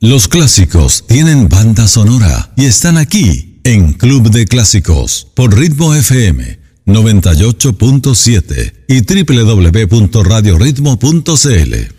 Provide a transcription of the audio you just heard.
Los clásicos tienen banda sonora y están aquí en Club de Clásicos por Ritmo FM 98.7 y www.radioritmo.cl.